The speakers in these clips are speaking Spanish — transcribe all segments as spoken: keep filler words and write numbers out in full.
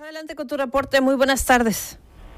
Adelante con tu reporte, muy buenas tardes.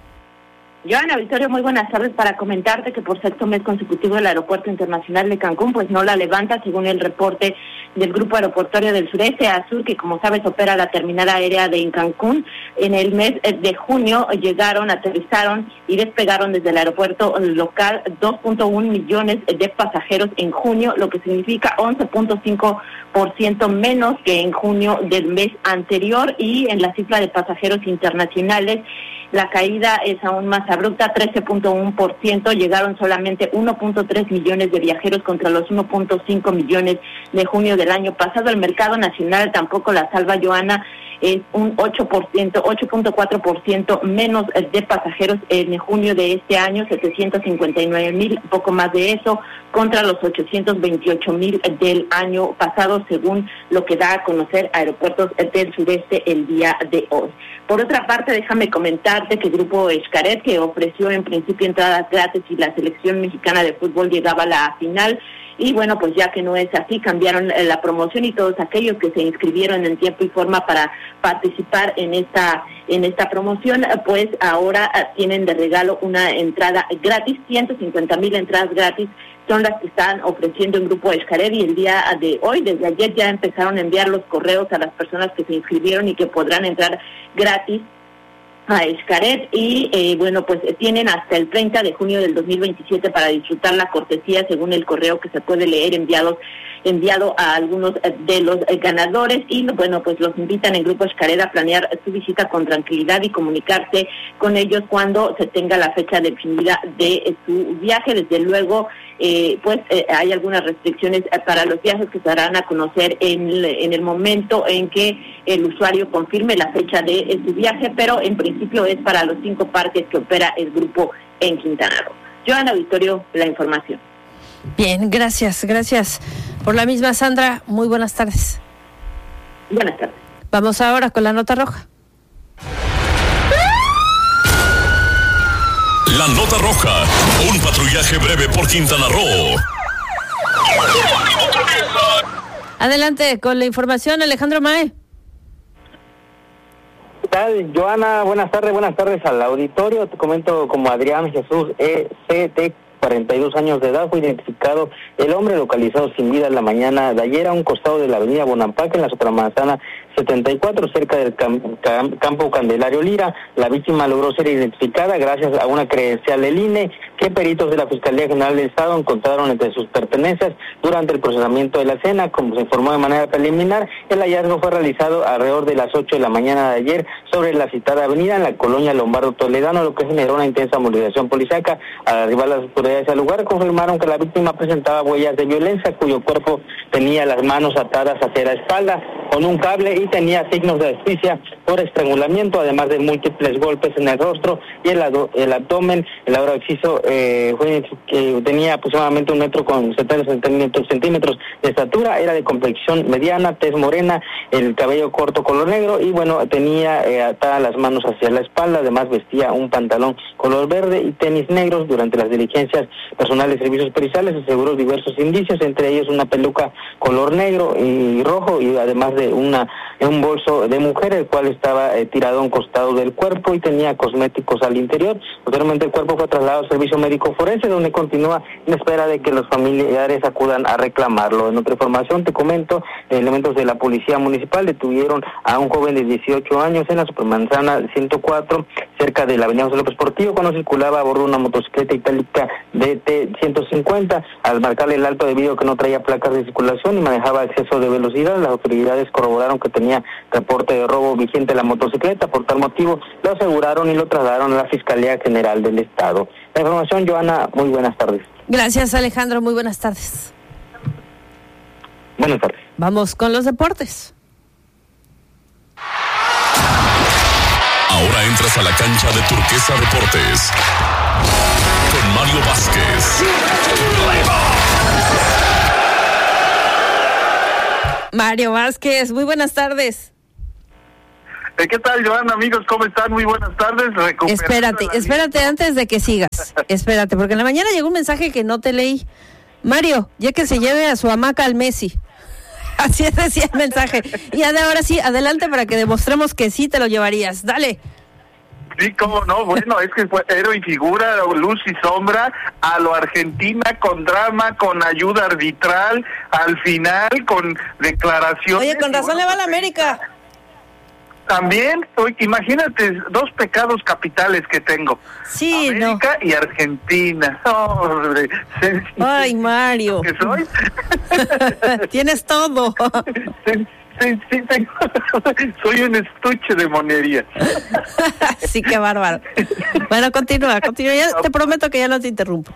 Joana Victoria, muy buenas tardes. Para comentarte que por sexto mes consecutivo el Aeropuerto Internacional de Cancún pues no la levanta, según el reporte del Grupo Aeroportuario del Sureste, ASUR, que como sabes opera la terminal aérea de Cancún. En el mes de junio llegaron, aterrizaron y despegaron desde el aeropuerto local dos punto uno millones de pasajeros en junio, lo que significa once punto cinco por ciento menos que en junio del mes anterior. Y en la cifra de pasajeros internacionales la caída es aún más abrupta, trece punto uno por ciento, llegaron solamente uno punto tres millones de viajeros contra los uno punto cinco millones de junio del año pasado. El mercado nacional tampoco la salva, Joana, es un ocho por ciento, ocho punto cuatro por ciento menos de pasajeros en junio de este año, setecientos cincuenta y nueve mil, poco más de eso, contra los ochocientos veintiocho mil del año pasado, según lo que da a conocer Aeropuertos del Sureste el día de hoy. Por otra parte, déjame comentarte que el Grupo Xcaret, que ofreció en principio entradas gratis y la selección mexicana de fútbol llegaba a la final, y bueno, pues ya que no es así, cambiaron la promoción y todos aquellos que se inscribieron en tiempo y forma para participar en esta en esta promoción, pues ahora tienen de regalo una entrada gratis. ciento cincuenta mil entradas gratis son las que están ofreciendo el Grupo Xcaret, y el día de hoy, desde ayer, ya empezaron a enviar los correos a las personas que se inscribieron y que podrán entrar gratis a Xcaret. Y eh, bueno, pues tienen hasta el treinta de junio del dos mil veintisiete para disfrutar la cortesía, según el correo que se puede leer enviado enviado a algunos de los ganadores. Y bueno, pues los invitan en Grupo Xcaret a planear su visita con tranquilidad y comunicarse con ellos cuando se tenga la fecha definida de su viaje. Desde luego, eh, pues eh, hay algunas restricciones para los viajes que se darán a conocer en el, en el momento en que el usuario confirme la fecha de su viaje, pero en principio es para los cinco parques que opera el grupo en Quintana Roo. Joana Victorio, la información. Bien, gracias, gracias por la misma, Sandra. Muy buenas tardes. Buenas tardes. Vamos ahora con la nota roja. La nota roja, un patrullaje breve por Quintana Roo. Adelante con la información, Alejandro Mae. ¿Qué tal, Joana? Buenas tardes, buenas tardes al auditorio. Te comento como Adrián Jesús E C T, cuarenta y dos años de edad, fue identificado el hombre localizado sin vida en la mañana de ayer a un costado de la avenida Bonampak, en la Sopramanzana setenta y cuatro, cerca del cam- cam- campo Candelario Lira. La víctima logró ser identificada gracias a una credencial del I N E que peritos de la Fiscalía General del Estado encontraron entre sus pertenencias durante el procesamiento de la escena. Como se informó de manera preliminar, el hallazgo fue realizado alrededor de las ocho de la mañana de ayer sobre la citada avenida en la colonia Lombardo Toledano, lo que generó una intensa movilización policíaca. Al arribar las autoridades al lugar, confirmaron que la víctima presentaba huellas de violencia, cuyo cuerpo tenía las manos atadas hacia la espalda con un cable y tenía signos de asfixia por estrangulamiento, además de múltiples golpes en el rostro y el, ado- el abdomen. El agresivo eh, fue que tenía aproximadamente un metro con setenta centímetros, centímetros de estatura, era de complexión mediana, tez morena, el cabello corto color negro y bueno, tenía eh, atadas las manos hacia la espalda. Además vestía un pantalón color verde y tenis negros. Durante las diligencias personal de servicios periciales aseguró diversos indicios, entre ellos una peluca color negro y rojo y además de una un bolso de mujer, el cual estaba eh, tirado a un costado del cuerpo y tenía cosméticos al interior. Posteriormente el cuerpo fue trasladado al servicio médico forense, donde continúa en espera de que los familiares acudan a reclamarlo. En otra información te comento, elementos de la policía municipal detuvieron a un joven de dieciocho años en la Supermanzana ciento cuatro, cerca de la avenida José López Portillo, cuando circulaba a bordo de una motocicleta itálica D T ciento cincuenta. Al marcarle el alto debido a que no traía placas de circulación y manejaba exceso de velocidad, las autoridades corroboraron que tenía reporte de robo vigente la motocicleta. Por tal motivo lo aseguraron y lo trasladaron a la Fiscalía General del Estado. La información, Joana, muy buenas tardes. Gracias, Alejandro, muy buenas tardes. Buenas tardes. Vamos con los deportes. Ahora entras a la cancha de Turquesa Deportes con Mario Vázquez. Mario Vázquez, muy buenas tardes. ¿Qué tal, Joana? Amigos, ¿cómo están? Muy buenas tardes. Espérate, espérate antes de que sigas. Espérate, porque en la mañana llegó un mensaje que no te leí. Mario, ya que se lleve a su hamaca al Messi. Así decía el mensaje. Y ahora sí, adelante para que demostremos que sí te lo llevarías. Dale. Sí, cómo no, bueno, es que fue héroe y figura, luz y sombra, a lo Argentina, con drama, con ayuda arbitral, al final, con declaraciones. Oye, con razón bueno, le va a la América. También, imagínate, dos pecados capitales que tengo. Sí, América no. y Argentina. Oh, Ay, Mario. ¿Qué soy? Tienes todo. Sí, sí, sí, tengo. Soy un estuche de monería. Sí, qué bárbaro. Bueno, continúa, continúa. Ya te prometo que ya no te interrumpo.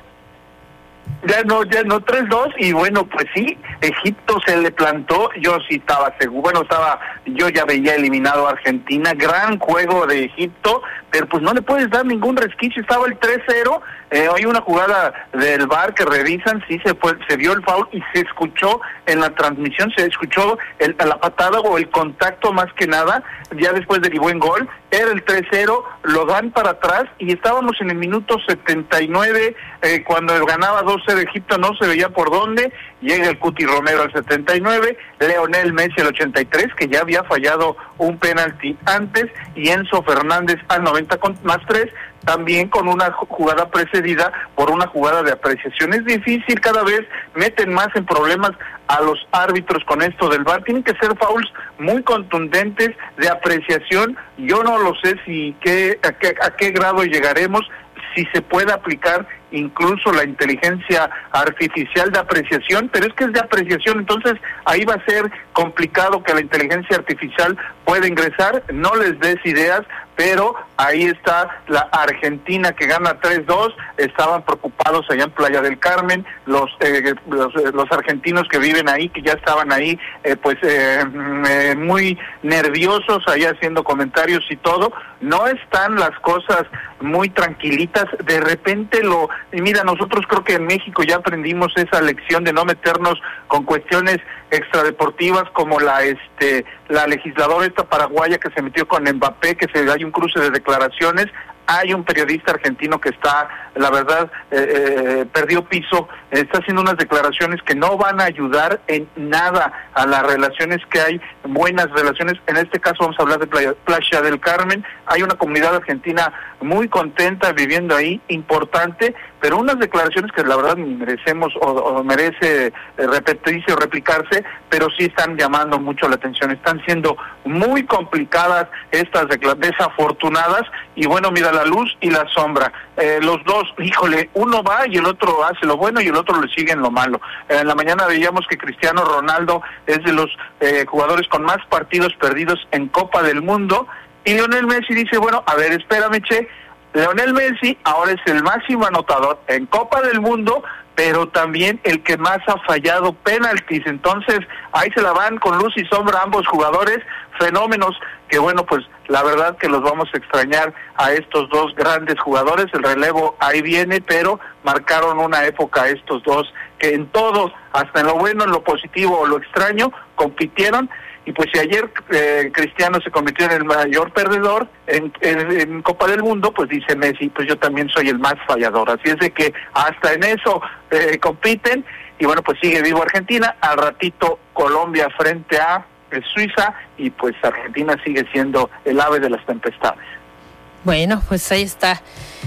Ya no, ya no, tres dos, y bueno, pues sí, Egipto se le plantó, yo sí estaba seguro, bueno, estaba, yo ya veía eliminado a Argentina, gran juego de Egipto, pero pues no le puedes dar ningún resquicio, estaba el tres cero, eh, hay una jugada del V A R que revisan, sí se fue, se vio el foul y se escuchó en la transmisión, se escuchó el, la patada o el contacto más que nada, ya después del buen gol, era el tres cero, lo dan para atrás y estábamos en el minuto setenta y nueve, eh, cuando ganaba dos cero Egipto, no se veía por dónde, llega el Cuti Romero al setenta y nueve, Leonel Messi al ochenta y tres, que ya había fallado un penalti antes, y Enzo Fernández al noventa con más tres, también con una jugada precedida por una jugada de apreciación. Es difícil, cada vez meten más en problemas a los árbitros con esto del V A R. Tienen que ser fouls muy contundentes de apreciación. Yo no lo sé si qué, a qué, a qué grado llegaremos, si se puede aplicar incluso la inteligencia artificial de apreciación, pero es que es de apreciación, entonces ahí va a ser complicado que la inteligencia artificial pueda ingresar. No les des ideas, pero ahí está la Argentina que gana tres dos, estaban preocupados allá en Playa del Carmen, los eh, los, eh, los argentinos que viven ahí, que ya estaban ahí, eh, pues eh, eh, muy nerviosos, ahí haciendo comentarios y todo. No están las cosas muy tranquilitas, de repente lo... Y mira, nosotros creo que en México ya aprendimos esa lección de no meternos con cuestiones extradeportivas como la este la legisladora esta paraguaya que se metió con Mbappé, que se hay un cruce de declaraciones. Hay un periodista argentino que está, la verdad, eh, eh, perdió piso, está haciendo unas declaraciones que no van a ayudar en nada a las relaciones que hay, buenas relaciones. En este caso vamos a hablar de Playa, Playa del Carmen. Hay una comunidad argentina muy contenta viviendo ahí, importante, pero unas declaraciones que la verdad merecemos o, o merece repetirse o replicarse, pero sí están llamando mucho la atención. Están siendo muy complicadas estas declaraciones, desafortunadas, y bueno, mira, la luz y la sombra, eh, los dos, híjole, uno va y el otro hace lo bueno y el otro le sigue en lo malo. Eh, en la mañana veíamos que Cristiano Ronaldo es de los eh, jugadores con más partidos perdidos en Copa del Mundo, y Lionel Messi dice, bueno, a ver, espérame, che, Lionel Messi ahora es el máximo anotador en Copa del Mundo, pero también el que más ha fallado penaltis. Entonces ahí se la van con luz y sombra ambos jugadores, fenómenos que bueno, pues la verdad que los vamos a extrañar a estos dos grandes jugadores. El relevo ahí viene, pero marcaron una época estos dos que en todo, hasta en lo bueno, en lo positivo o lo extraño, compitieron. Y pues si ayer eh, Cristiano se convirtió en el mayor perdedor en, en, en Copa del Mundo, pues dice Messi, pues yo también soy el más fallador. Así es de que hasta en eso eh, compiten. Y bueno, pues sigue vivo Argentina. Al ratito Colombia frente a eh, Suiza, y pues Argentina sigue siendo el ave de las tempestades. Bueno, pues ahí está.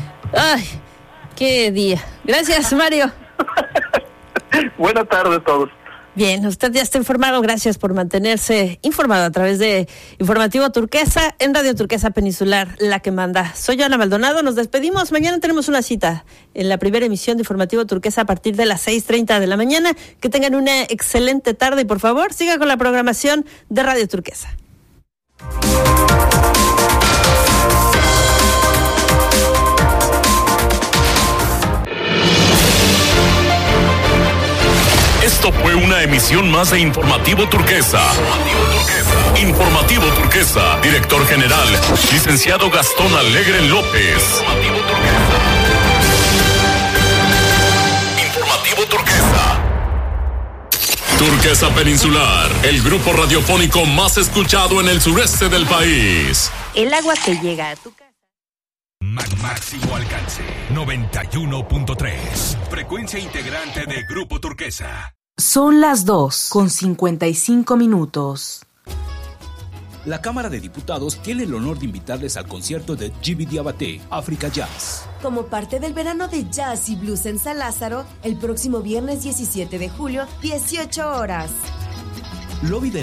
Ay, qué día. Gracias, Mario. Buenas tardes a todos. Bien, usted ya está informado. Gracias por mantenerse informado a través de Informativo Turquesa en Radio Turquesa Peninsular, la que manda. Soy Joana Maldonado, nos despedimos. Mañana tenemos una cita en la primera emisión de Informativo Turquesa a partir de las seis treinta de la mañana. Que tengan una excelente tarde y por favor siga con la programación de Radio Turquesa. Esto fue una emisión más de Informativo Turquesa. Informativo Turquesa. Director General, licenciado Gastón Alegre López. Informativo Turquesa. Informativo Turquesa. Turquesa Peninsular, el grupo radiofónico más escuchado en el sureste del país. El agua que llega a tu casa. Máximo alcance, noventa y uno punto tres. Frecuencia integrante de Grupo Turquesa. Son las dos con cincuenta y cinco minutos. La Cámara de Diputados tiene el honor de invitarles al concierto de Djiby Diabaté, Africa Jazz. Como parte del verano de jazz y blues en San Lázaro, el próximo viernes diecisiete de julio, dieciocho horas. Lobby de